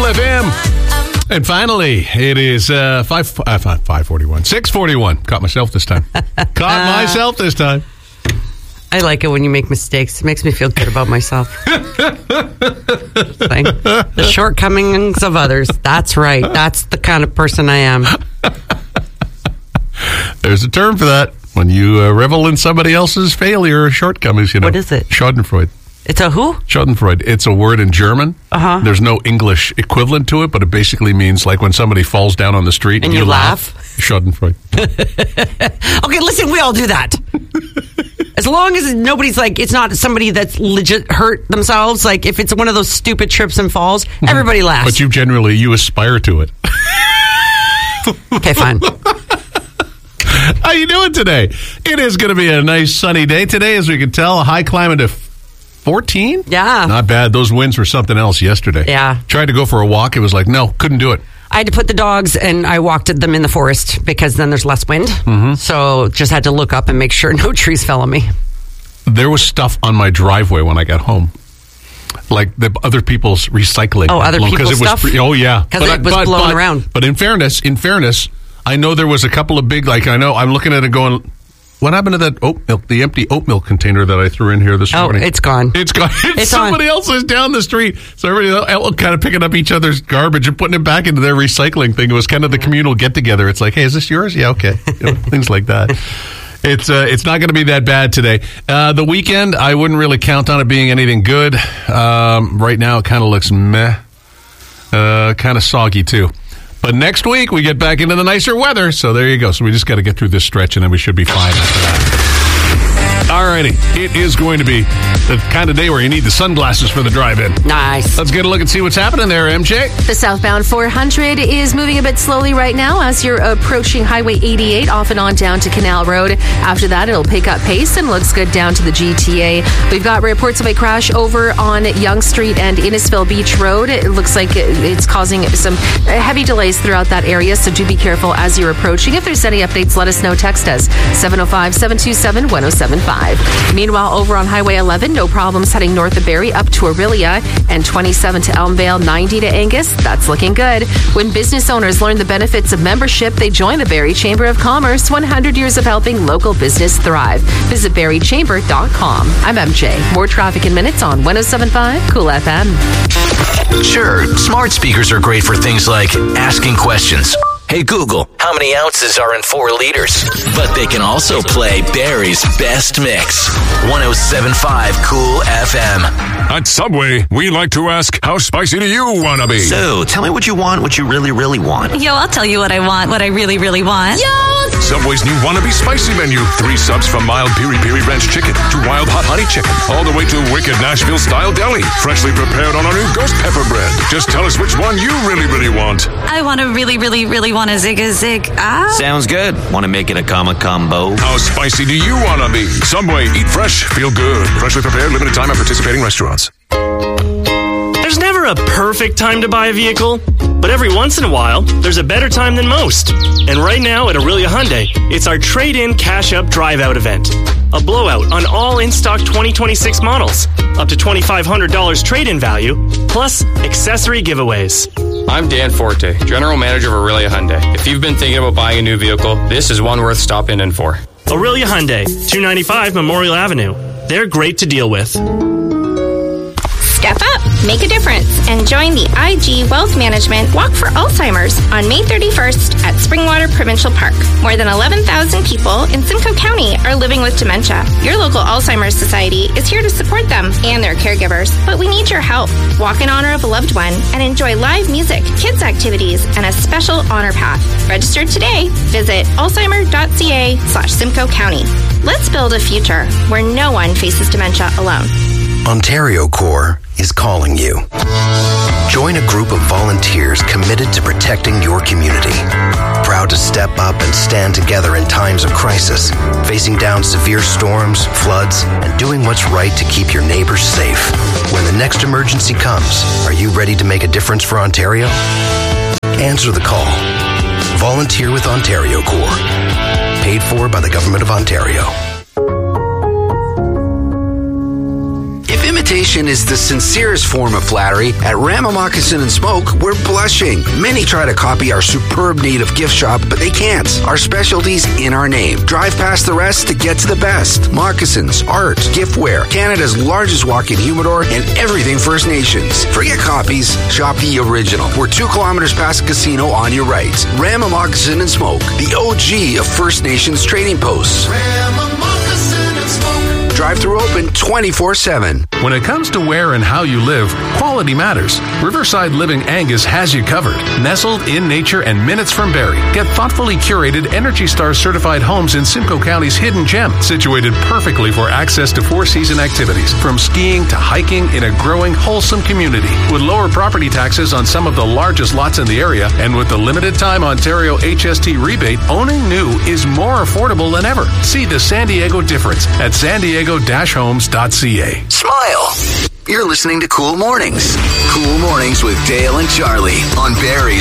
FM. And finally, it is 5:41. 6:41. Caught myself this time. I like it when you make mistakes. It makes me feel good about myself. Like, the shortcomings of others. That's right. That's the kind of person I am. There's a term for that. When you revel in somebody else's failure or shortcomings, you know. What is it? Schadenfreude. It's a who? Schadenfreude. It's a word in German. Uh-huh. There's no English equivalent to it, but it basically means like when somebody falls down on the street and you laugh. Schadenfreude. Okay, listen, we all do that. As long as nobody's like, it's not somebody that's legit hurt themselves. Like if it's one of those stupid trips and falls, everybody laughs. But you aspire to it. Okay, fine. How you doing today? It is going to be a nice sunny day today, as we can tell. A high climbing to 14? Yeah. Not bad. Those winds were something else yesterday. Yeah. Tried to go for a walk. It was like, no, couldn't do it. I had to put the dogs and I walked them in the forest because then there's less wind. Mm-hmm. So just had to look up and make sure no trees fell on me. There was stuff on my driveway when I got home. Like the other people's recycling. Oh, other people's stuff? Oh, yeah. Because it was blowing around. But in fairness, I know there was a couple of big, like I know, I'm looking at it going, what happened to that oat milk, the empty oat milk container that I threw in here this morning? Oh, it's gone. It's gone. Somebody else is down the street. So everybody else kind of picking up each other's garbage and putting it back into their recycling thing. It was kind of the communal get-together. It's like, hey, is this yours? Yeah, okay. Things like that. It's not going to be that bad today. The weekend, I wouldn't really count on it being anything good. Right now, it kind of looks meh. Kind of soggy, too. But next week, we get back into the nicer weather. So there you go. So we just got to get through this stretch, and then we should be fine after that. Alrighty. It is going to be the kind of day where you need the sunglasses for the drive-in. Nice. Let's get a look and see what's happening there, MJ. The southbound 400 is moving a bit slowly right now as you're approaching Highway 88 off and on down to Canal Road. After that, it'll pick up pace and looks good down to the GTA. We've got reports of a crash over on Yonge Street and Innisfil Beach Road. It looks like it's causing some heavy delays throughout that area, so do be careful as you're approaching. If there's any updates, let us know. Text us 705-727-1075. Meanwhile, over on Highway 11, no problems heading north of Barrie up to Aurelia and 27 to Elmvale, 90 to Angus. That's looking good. When business owners learn the benefits of membership, they join the Barrie Chamber of Commerce. 100 years of helping local business thrive. Visit barriechamber.com. I'm MJ. More traffic in minutes on 107.5 Cool FM. Sure, smart speakers are great for things like asking questions. Hey Google, how many ounces are in 4 liters? But they can also play Barrie's best mix. 107.5 Cool FM. At Subway, we like to ask, how spicy do you want to be? So, tell me what you want, what you really, really want. Yo, I'll tell you what I want, what I really, really want. Yo! Subway's new Wannabe Spicy menu. 3 subs from mild piri-piri ranch chicken to wild hot honey chicken, all the way to wicked Nashville-style deli, freshly prepared on our new ghost pepper bread. Just tell us which one you really, really want. I want to really, really, really want a zig-a-zig. Sounds good. Want to make it a combo? How spicy do you want to be? Subway, eat fresh, feel good. Freshly prepared, limited time at participating restaurants. There's never a perfect time to buy a vehicle, but every once in a while, there's a better time than most. And right now at Aurelia Hyundai, it's our trade-in cash-up drive-out event. A blowout on all in-stock 2026 models. Up to $2,500 trade-in value, plus accessory giveaways. I'm Dan Forte, General Manager of Aurelia Hyundai. If you've been thinking about buying a new vehicle, this is one worth stopping in for. Aurelia Hyundai, 295 Memorial Avenue. They're great to deal with. Step up, make a difference, and join the IG Wealth Management Walk for Alzheimer's on May 31st at Springwater Provincial Park. More than 11,000 people in Simcoe County are living with dementia. Your local Alzheimer's Society is here to support them and their caregivers, but we need your help. Walk in honor of a loved one and enjoy live music, kids activities, and a special honor path. Register today. Visit alzheimer.ca/Simcoe County. Let's build a future where no one faces dementia alone. Ontario Corps is calling you. Join a group of volunteers committed to protecting your community. Proud to step up and stand together in times of crisis, facing down severe storms, floods, and doing what's right to keep your neighbors safe. When the next emergency comes, are you ready to make a difference for Ontario? Answer the call. Volunteer with Ontario Corps. Paid for by the Government of Ontario. imitation is the sincerest form of flattery, at Rama Moccasin and Smoke, we're blushing. Many try to copy our superb native gift shop, but they can't. Our specialty's in our name. Drive past the rest to get to the best. Moccasins, art, giftware, Canada's largest walk-in humidor, and everything First Nations. Forget copies, shop the original. We're 2 kilometers past the casino on your right. Rama Moccasin and Smoke, the OG of First Nations trading posts. Rama Moccasin and Smoke. Drive-thru open 24/7. When it comes to where and how you live, quality matters. Riverside Living Angus has you covered. Nestled in nature and minutes from Barrie. Get thoughtfully curated Energy Star certified homes in Simcoe County's hidden gem, situated perfectly for access to 4-season activities, from skiing to hiking in a growing, wholesome community. With lower property taxes on some of the largest lots in the area, and with the limited time Ontario HST rebate, owning new is more affordable than ever. See the San Diego difference at sandiego-homes.ca. Smile. You're listening to Cool Mornings. Cool Mornings with Dale and Charlie on Barrie